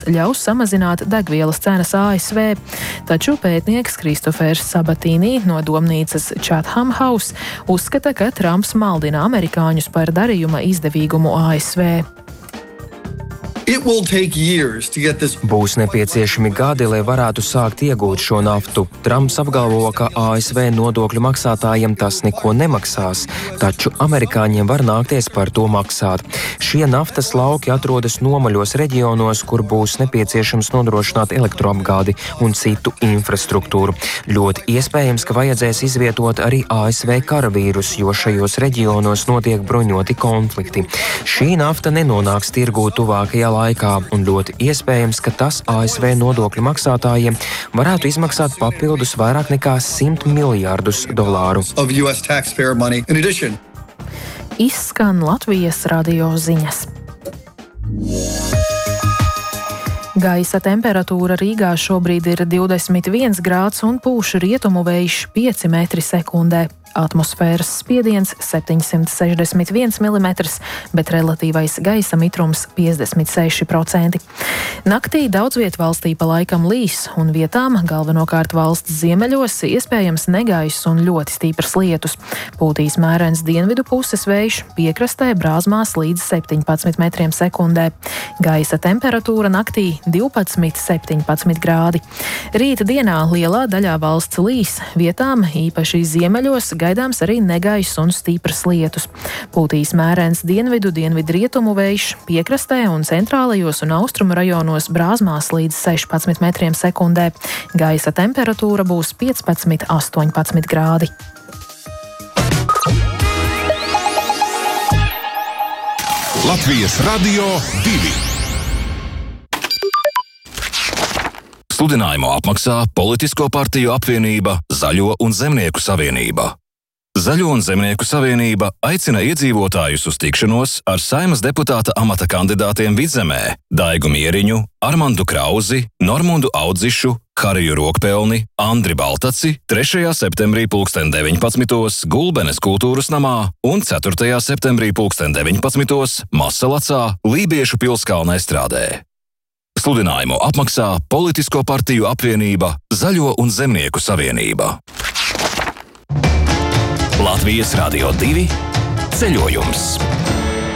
ļaus samazināt degvielas cenas ASV. Taču pētnieks Kristofers Sabatīnī no domnīcas Chatham House uzskata, ka Trumps maldina amerikāņus par darījuma izdevīgumu ASV. Būs nepieciešami gadi, lai varētu sākt iegūt šo naftu. Trumps apgalvo, ka ASV nodokļu maksātājiem tas neko nemaksās, taču amerikāņiem var nākties par to maksāt. Šie naftas lauki atrodas nomaļos reģionos, kur būs nepieciešams nodrošināt elektroapgādi un citu infrastruktūru. Ļoti iespējams, ka vajadzēs izvietot arī ASV karavīrus, jo šajos reģionos notiek bruņoti konflikti. Šī nafta nenonāks tirgū tuvākajā laikā, un ļoti iespējams, ka tas ASV nodokļu maksātājiem varētu izmaksāt papildus vairāk nekā $100 miljārdus. Izskan Latvijas radio ziņas. Gaisa temperatūra Rīgā šobrīd ir 21 grāds un pūš rietumu vējš 5 metri sekundē. Atmosfēras spiediens 761 mm, bet relatīvais gaisa mitrums 56%. Naktī daudz viet valstī pa laikam līs, un vietām, galvenokārt valsts ziemeļos, iespējams negaiss un ļoti stiprs lietus. Pūtīs mērens dienvidu puses vējš, piekrastē brāzmās līdz 17 metriem sekundē. Gaisa temperatūra naktī 12–17 grādi. Rīta dienā lielā daļā valsts līs, vietām, īpaši ziemeļos, gaidāms arī negaiss un stipras lietus. Pūtīs mērens dienvidu-dienvidrietumu vējš, piekrastē un centrālajos un austrumu rajonos brāzmās līdz 16 metriem sekundē. Gaisa temperatūra būs 15–18 grādi. Latvijas Radio 2. Sludinājumu apmaksā Politisko partiju apvienība Zaļo un Zemnieku savienība. Zaļo un Zemnieku savienība aicina iedzīvotājus uz tikšanos ar Saeimas deputāta amata kandidātiem Vidzemē Daigu Mieriņu, Armandu Krauzi, Normundu Audzišu, Hariju Rokpelni, Andri Baltaci 3. septembrī 19. Gulbenes kultūras namā un 4. septembrī 19. Masalacā Lībiešu pilskalna estrādē. Sludinājumu apmaksā Politisko partiju apvienība Zaļo un Zemnieku savienība. Latvijas Radio 2 ceļojums.